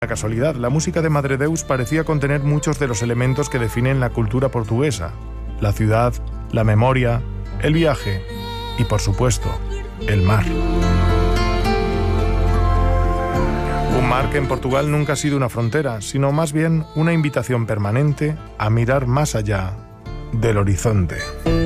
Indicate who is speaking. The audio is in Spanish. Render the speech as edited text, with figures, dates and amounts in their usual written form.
Speaker 1: La casualidad, la música de Madre Deus parecía contener muchos de los elementos que definen la cultura portuguesa: la ciudad, la memoria, el viaje y, por supuesto, el mar. Un mar que en Portugal nunca ha sido una frontera, sino más bien una invitación permanente a mirar más allá del horizonte.